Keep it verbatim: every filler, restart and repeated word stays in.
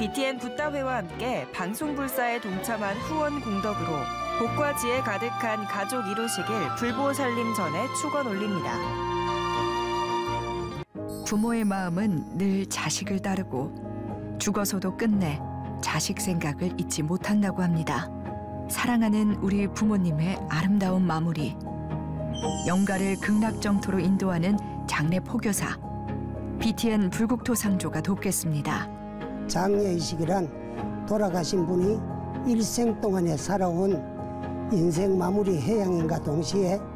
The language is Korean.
비티엔 붓다회와 함께 방송불사에 동참한 후원 공덕으로 복과 지혜 가득한 가족 이루시길 불보 살림 전에 축원 올립니다. 부모의 마음은 늘 자식을 따르고 죽어서도 끝내 자식 생각을 잊지 못한다고 합니다. 사랑하는 우리 부모님의 아름다운 마무리. 영가를 극락정토로 인도하는 장례 포교사. 비티엔 불국토상조가 돕겠습니다. 장례의식이란 돌아가신 분이 일생 동안에 살아온 인생 마무리 해양인과 동시에